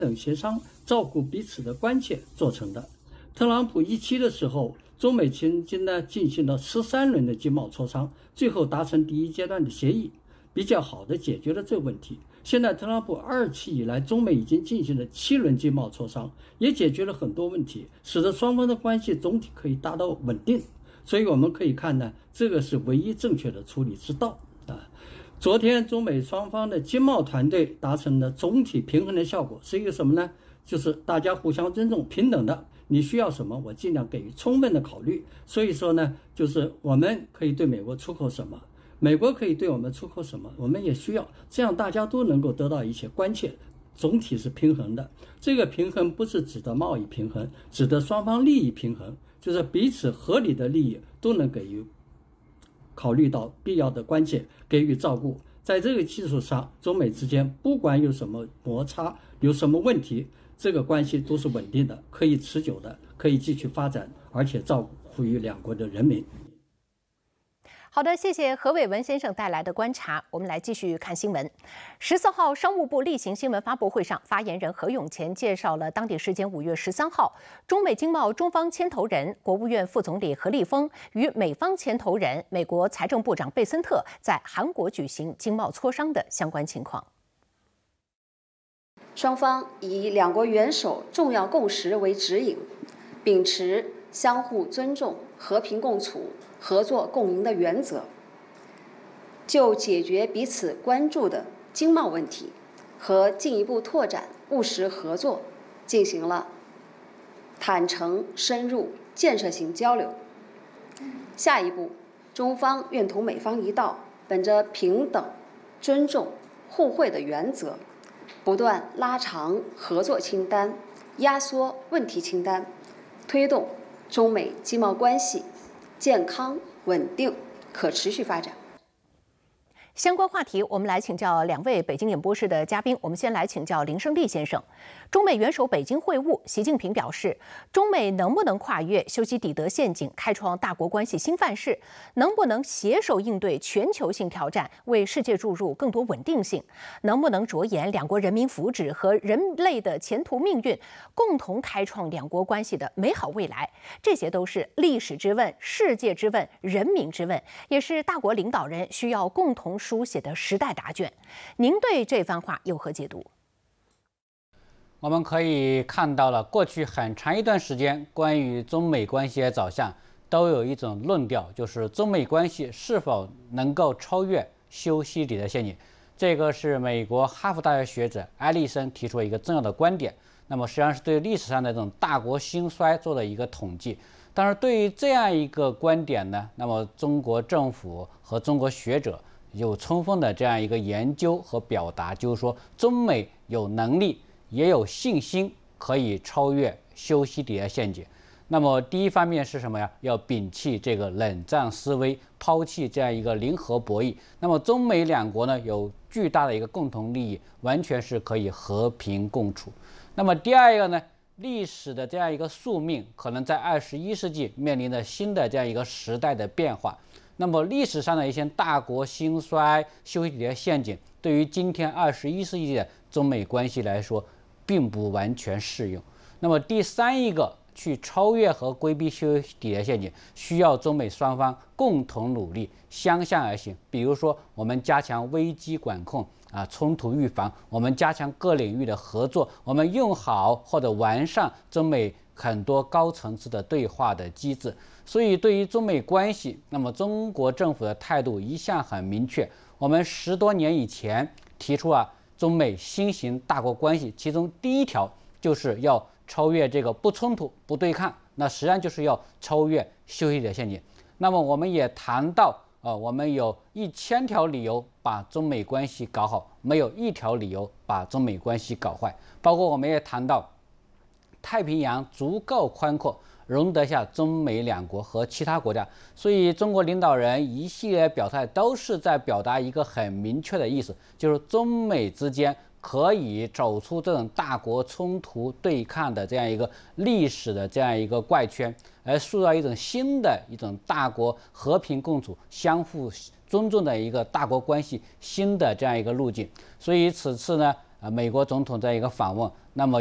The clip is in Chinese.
等协商，照顾彼此的关切做成的。特朗普一期的时候，中美曾经呢进行了13轮的经贸磋商，最后达成第1阶段的协议，比较好的解决了这个问题。现在特朗普2期以来，中美已经进行了7轮经贸磋商，也解决了很多问题，使得双方的关系总体可以达到稳定。所以我们可以看呢，这个是唯一正确的处理之道啊。昨天中美双方的经贸团队达成了总体平衡的效果，是一个什么呢？就是大家互相尊重、平等的，你需要什么，我尽量给予充分的考虑。所以说呢，就是我们可以对美国出口什么，美国可以对我们出口什么，我们也需要，这样大家都能够得到一些关切，总体是平衡的。这个平衡不是指的贸易平衡，指的双方利益平衡，就是彼此合理的利益都能给予考虑到必要的关切，给予照顾。在这个基础上，中美之间不管有什么摩擦，有什么问题，这个关系都是稳定的，可以持久的，可以继续发展，而且照顾于两国的人民。 好的，谢谢何伟文先生带来的观察。我们来继续看新闻。14号，商务部例行新闻发布会上，发言人何永乾介绍了当地时间5月13号，中美经贸中方牵头人、国务院副总理何立峰与美方牵头人、美国财政部长贝森特在韩国举行经贸磋商的相关情况。 双方以两国元首重要共识为指引，秉持相互尊重、和平共处、合作共赢的原则，就解决彼此关注的经贸问题和进一步拓展务实合作进行了坦诚、深入、建设性交流。下一步，中方愿同美方一道，本着平等、尊重、互惠的原则，不断拉长合作清单，压缩问题清单，推动中美经贸关系健康、稳定、可持续发展。 相关话题，我们来请教2位北京演播室的嘉宾。我们先来请教林胜利先生。中美元首北京会晤，习近平表示，中美能不能跨越修昔底德陷阱，开创大国关系新范式？能不能携手应对全球性挑战，为世界注入更多稳定性？能不能着眼两国人民福祉和人类的前途命运，共同开创两国关系的美好未来？这些都是历史之问、世界之问、人民之问，也是大国领导人需要共同书写的时代答卷。您对这番话有何解读？ 我们可以看到了，过去很长一段时间，关于中美关系的走向，都有一种论调，就是中美关系是否能够超越修昔底德陷阱。这个是美国哈佛大学学者埃利森提出了一个重要的观点。那么实际上是对历史上的这种大国兴衰做了一个统计。但是对于这样一个观点呢，那么中国政府和中国学者有充分的这样一个研究和表达，就是说中美有能力也有信心可以超越修昔底德陷阱。那么第一方面是什么呀？要摒弃这个冷战思维，抛弃这样一个零和博弈。那么中美两国呢，有巨大的一个共同利益，完全是可以和平共处。那么第二个呢，历史的这样一个宿命，可能在21世纪面临着新的这样一个时代的变化。那么历史上的一些大国兴衰、修昔底德陷阱，对于今天21世纪的中美关系来说，并不完全适用。那么第三一个，去超越和规避修昔底德陷阱，需要中美双方共同努力，相向而行。比如说，我们加强危机管控冲突预防，我们加强各领域的合作，我们用好或者完善中美很多高层次的对话的机制。所以对于中美关系，那么中国政府的态度一向很明确。我们10多年以前提出中美新型大国关系，其中第一条就是要超越这个不冲突、不对抗，那实际上就是要超越修昔底德陷阱。那么我们也谈到我们有1000条理由把中美关系搞好，没有1条理由把中美关系搞坏。包括我们也谈到太平洋足够宽阔，容得下中美两国和其他国家。所以中国领导人一系列表态都是在表达一个很明确的意思，就是中美之间可以走出这种大国冲突对抗的这样一个历史的这样一个怪圈，而塑造一种新的一种大国和平共处、相互尊重的一个大国关系新的这样一个路径。所以此次呢， 美国总统这样一个访问，那么